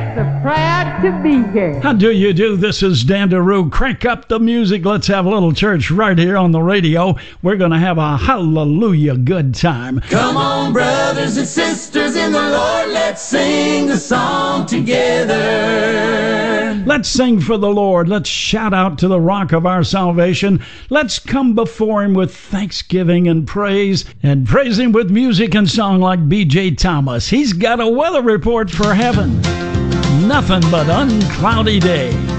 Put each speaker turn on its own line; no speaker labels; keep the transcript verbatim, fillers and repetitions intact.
so proud to be here.
How do you do? This is Dan DeRue. Crank up the music. Let's have a little church right here on the radio. We're going to have a hallelujah good time.
Come on, brothers and sisters in the Lord, let's sing a song together.
Let's sing for the Lord. Let's shout out to the rock of our salvation. Let's come before him with thanksgiving and praise, and praise him with music and song like B J Thomas. He's got a weather report for heaven. Nothing but uncloudy day.